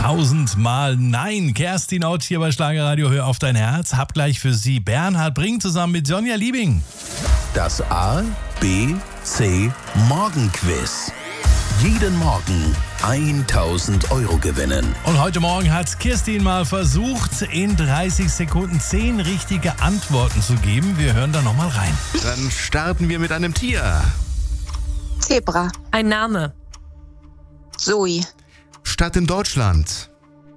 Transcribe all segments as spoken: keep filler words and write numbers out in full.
Tausendmal nein. Kerstin Ott hier bei Schlagerradio, hör auf dein Herz. Hab gleich für Sie Bernhard Brink zusammen mit Sonja Liebing. Das A, B, C Morgenquiz. Jeden Morgen tausend Euro gewinnen. Und heute Morgen hat Kirstin mal versucht, in dreißig Sekunden zehn richtige Antworten zu geben. Wir hören da nochmal rein. Dann starten wir mit einem Tier. Zebra. Ein Name. Zoe. Stadt in Deutschland.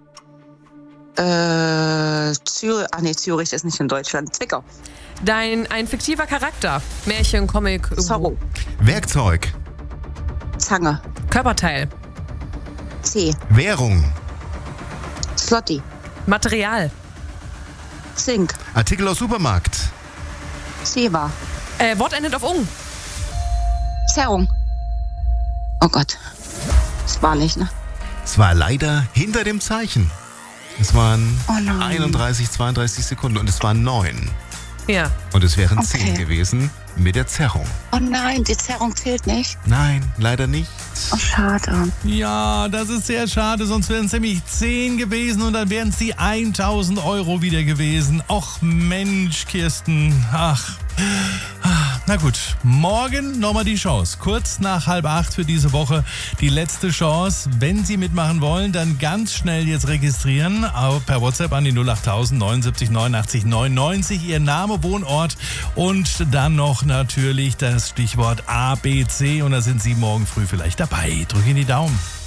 Äh, Zürich. Ach nee, Zürich ist nicht in Deutschland. Zwickau. Dein, ein fiktiver Charakter. Märchen, Comic. Zorro. Werkzeug. Zange. Körperteil. C. Währung. Slotty. Material. Zink. Artikel aus Supermarkt. Zewa. Äh, Wort endet auf ung. Zerrung. Oh Gott. Das war nicht, ne? Es war leider hinter dem Zeichen. Es waren Oh nein. einunddreißig, zweiunddreißig Sekunden und es waren neun. Ja. Und es wären Okay. zehn gewesen mit der Zerrung. Oh nein, die Zerrung zählt nicht. Nein, leider nicht. Oh, schade. Ja, das ist sehr schade, sonst wären es nämlich zehn gewesen und dann wären es die tausend Euro wieder gewesen. Och Mensch, Kirsten, ach. Na gut, morgen nochmal die Chance. Kurz nach halb acht für diese Woche die letzte Chance. Wenn Sie mitmachen wollen, dann ganz schnell jetzt registrieren. Auch per WhatsApp an die null acht tausend neunundsiebzig neunundachtzig neunundneunzig. Ihr Name, Wohnort und dann noch natürlich das Stichwort A B C. Und da sind Sie morgen früh vielleicht dabei. Drück in die Daumen.